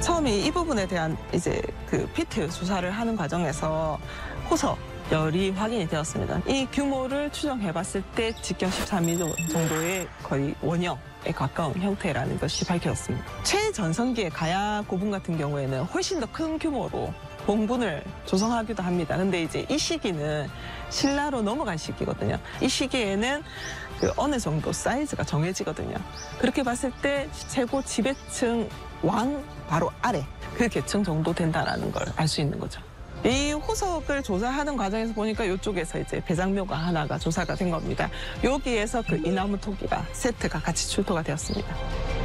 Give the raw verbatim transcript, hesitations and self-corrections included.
처음에 이 부분에 대한 이제 그 피트 조사를 하는 과정에서 호석 열이 확인이 되었습니다. 이 규모를 추정해봤을 때 직경 십삼 미터 정도의 거의 원형에 가까운 형태라는 것이 밝혀졌습니다. 최전성기의 가야 고분 같은 경우에는 훨씬 더 큰 규모로 봉분을 조성하기도 합니다. 근데 이제 이 시기는 신라로 넘어간 시기거든요. 이 시기에는 그 어느 정도 사이즈가 정해지거든요. 그렇게 봤을 때 최고 지배층 왕 바로 아래 그 계층 정도 된다는 걸 알 수 있는 거죠. 이 호석을 조사하는 과정에서 보니까 이쪽에서 이제 배장묘가 하나가 조사가 된 겁니다. 여기에서 그 이나무 토기가 세트가 같이 출토가 되었습니다.